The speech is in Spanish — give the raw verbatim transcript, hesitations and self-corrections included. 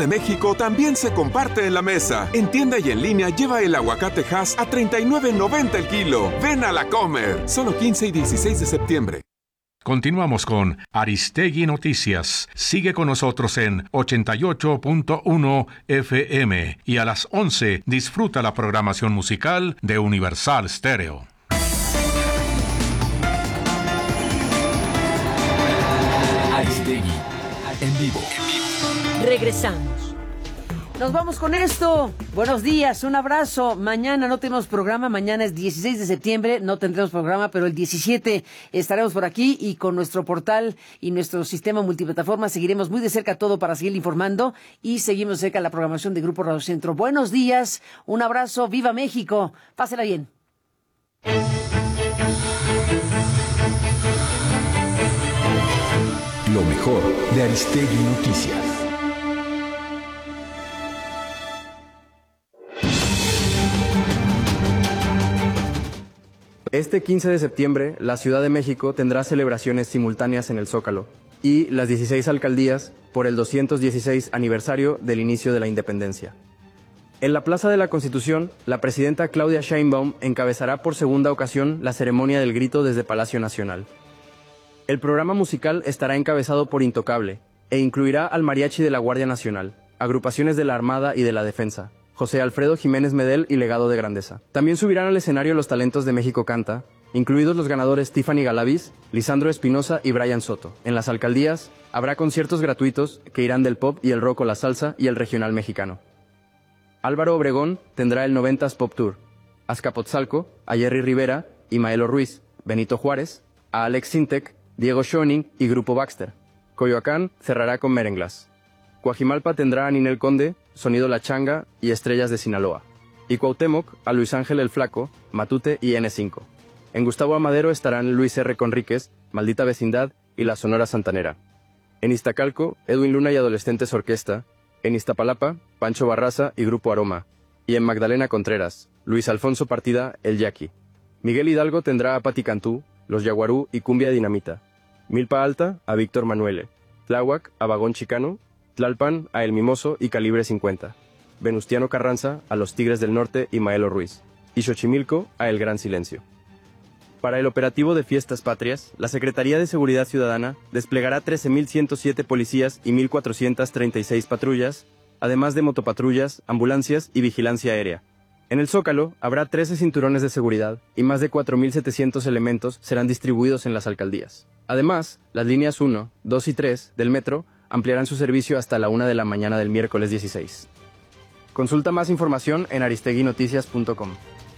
de México también se comparte en la mesa. En tienda y en línea lleva el aguacate Hass a treinta y nueve noventa el kilo. Ven a La Comer. Solo quince y dieciséis de septiembre. Continuamos con Aristegui Noticias. Sigue con nosotros en ochenta y ocho punto uno F M y a las once disfruta la programación musical de Universal Stereo. Aristegui en vivo. Regresamos. Nos vamos con esto. Buenos días, un abrazo. Mañana no tenemos programa, mañana es dieciséis de septiembre, no tendremos programa, pero el diecisiete estaremos por aquí y con nuestro portal y nuestro sistema multiplataforma seguiremos muy de cerca todo para seguir informando y seguimos cerca la programación de Grupo Radio Centro. Buenos días, un abrazo, viva México, pásela bien. Lo mejor de Aristegui Noticias. Este quince de septiembre, la Ciudad de México tendrá celebraciones simultáneas en el Zócalo y las dieciséis alcaldías por el doscientos dieciséis aniversario del inicio de la independencia. En la Plaza de la Constitución, la presidenta Claudia Sheinbaum encabezará por segunda ocasión la ceremonia del grito desde Palacio Nacional. El programa musical estará encabezado por Intocable e incluirá al Mariachi de la Guardia Nacional, agrupaciones de la Armada y de la Defensa, José Alfredo Jiménez Medel y Legado de Grandeza. También subirán al escenario los talentos de México Canta, incluidos los ganadores Tiffany Galaviz, Lisandro Espinosa y Brian Soto. En las alcaldías habrá conciertos gratuitos que irán del pop y el rock o la salsa y el regional mexicano. Álvaro Obregón tendrá el noventas Pop Tour, Azcapotzalco, a Jerry Rivera y Maelo Ruiz, Benito Juárez, a Alex Sintek, Diego Schoening y Grupo Baxter. Coyoacán cerrará con Merenglas. Coajimalpa tendrá a Ninel Conde, Sonido La Changa y Estrellas de Sinaloa. Y Cuauhtémoc a Luis Ángel el Flaco, Matute y ene cinco. En Gustavo Amadero estarán Luis R. Conríquez, Maldita Vecindad y La Sonora Santanera. En Iztacalco, Edwin Luna y Adolescentes Orquesta. En Iztapalapa, Pancho Barraza y Grupo Aroma. Y en Magdalena Contreras, Luis Alfonso Partida, El Yaqui. Miguel Hidalgo tendrá a Pati Cantú, Los Yaguarú y Cumbia Dinamita. Milpa Alta a Víctor Manuele. Tláhuac a Vagón Chicano. Tlalpan a El Mimoso y Calibre cincuenta. Venustiano Carranza a Los Tigres del Norte y Maelo Ruiz. Y Xochimilco a El Gran Silencio. Para el operativo de Fiestas Patrias, la Secretaría de Seguridad Ciudadana desplegará trece mil ciento siete policías y mil cuatrocientas treinta y seis patrullas, además de motopatrullas, ambulancias y vigilancia aérea. En el Zócalo habrá trece cinturones de seguridad y más de cuatro mil setecientos elementos serán distribuidos en las alcaldías. Además, las líneas uno, dos y tres del metro ampliarán su servicio hasta la una de la mañana del miércoles dieciséis. Consulta más información en aristegui noticias punto com.